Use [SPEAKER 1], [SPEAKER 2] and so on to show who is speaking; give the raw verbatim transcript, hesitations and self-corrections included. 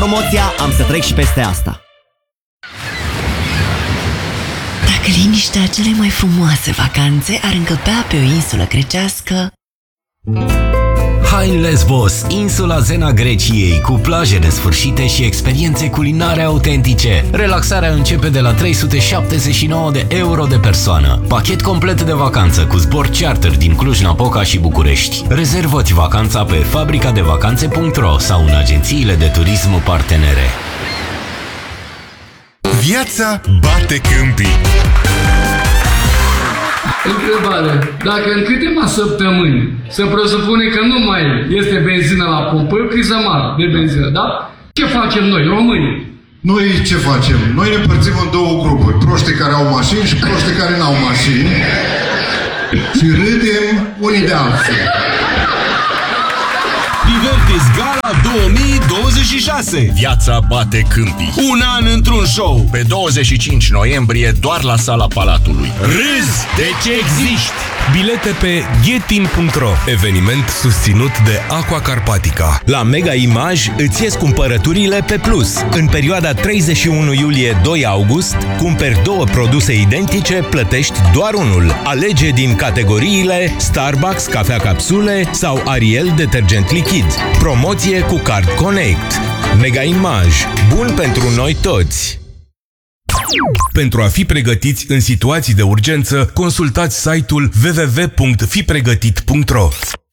[SPEAKER 1] promoția Am să trec și peste asta.
[SPEAKER 2] Dacă liniștea celei mai frumoase vacanțe ar încăpea pe o insulă grecească...
[SPEAKER 3] Hai în Lesbos, insula Zena Greciei, cu plaje nesfârșite și experiențe culinare autentice. Relaxarea începe de la trei sute șaptezeci și nouă de euro de persoană. Pachet complet de vacanță cu zbor charter din Cluj-Napoca și București. Rezervă-ți vacanța pe fabrica de vacanțe punct ro sau în agențiile de turism partenere.
[SPEAKER 4] Viața bate câmpii.
[SPEAKER 5] Întrebare. Dacă în câteva săptămâni se presupune că nu mai este benzină la pompă, e o criză mare de benzină, da? Ce facem noi, românii?
[SPEAKER 6] Noi ce facem? Noi ne împărțim în două grupuri. Proștii care au mașini și proștii care n-au mașini. Și râdem unii de alții.
[SPEAKER 7] Divertis Gala două mii douăzeci și șase.
[SPEAKER 4] Viața bate câmpii.
[SPEAKER 7] Un an într-un show.
[SPEAKER 4] Pe douăzeci și cinci noiembrie, doar la Sala Palatului.
[SPEAKER 7] Râzi de ce existi. Bilete pe getin punct ro. Eveniment susținut de Aqua Carpatica.
[SPEAKER 8] La Mega Image îți ies cumpărăturile pe plus. În perioada treizeci și unu iulie - doi august, cumperi două produse identice, plătești doar unul. Alege din categoriile Starbucks, cafea capsule sau Ariel detergent lichid. Promoție cu Card Connect. Mega Image. Bun pentru noi toți!
[SPEAKER 7] Pentru a fi pregătiți în situații de urgență, consultați site-ul w w w punct fi pregătit punct ro.